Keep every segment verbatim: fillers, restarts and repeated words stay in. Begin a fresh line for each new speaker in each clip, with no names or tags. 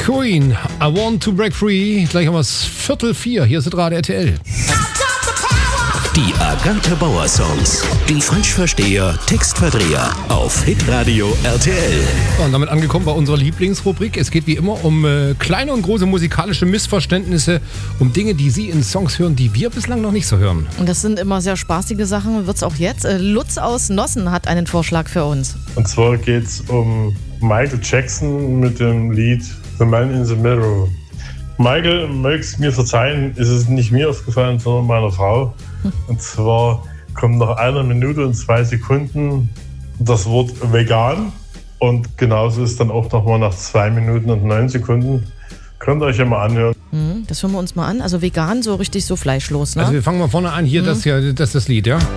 Queen, I Want to Break Free. Gleich haben wir es Viertel vier. Hier ist Radio R T L.
Die Agathe Bauer Songs. Die Falschversteher, Textverdreher auf Hitradio R T L.
Und damit angekommen bei unserer Lieblingsrubrik. Es geht wie immer um äh, kleine und große musikalische Missverständnisse, um Dinge, die Sie in Songs hören, die wir bislang noch nicht so hören.
Und das sind immer sehr spaßige Sachen, wird's auch jetzt. Äh, Lutz aus Nossen hat einen Vorschlag für uns.
Und zwar geht es um Michael Jackson mit dem Lied The Man in the Mirror. Michael, mögst mir verzeihen, ist es nicht mir aufgefallen, sondern meiner Frau. Und zwar kommt nach einer Minute und zwei Sekunden das Wort vegan. Und genauso ist dann auch nochmal nach zwei Minuten und neun Sekunden. Könnt ihr euch ja mal anhören.
Hm, das hören wir uns mal an. Also vegan, so richtig so fleischlos, ne?
Also wir fangen mal vorne an. Hier, mhm. das, hier das ist das Lied, ja?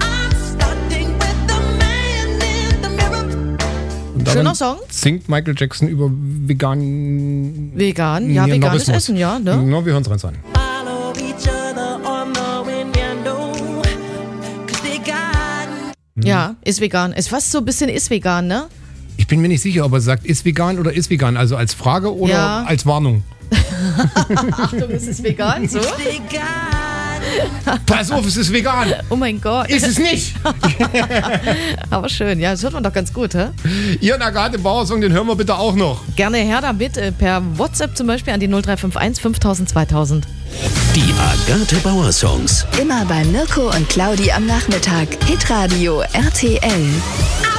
Schöner Song.
Singt Michael Jackson über vegan...
Vegan, ja, veganes Essen, ja. Ne?
No, wir hören es rein.
Ja, ist vegan. Ist fast so ein bisschen ist vegan, ne?
Ich bin mir nicht sicher, ob er sagt, ist vegan oder ist vegan. Also als Frage oder
ja.
als Warnung.
Achtung, ist es vegan? So?
Pass auf, es ist vegan.
Oh mein Gott.
Ist es nicht.
Aber schön, ja, das hört man doch ganz gut, hä?
Ihren Agathe Bauer Song, den hören wir bitte auch noch.
Gerne her damit, äh, per WhatsApp zum Beispiel an die null drei fünf eins fünftausend zweitausend.
Die Agathe Bauer Songs.
Immer bei Mirko und Claudi am Nachmittag. Hitradio R T L.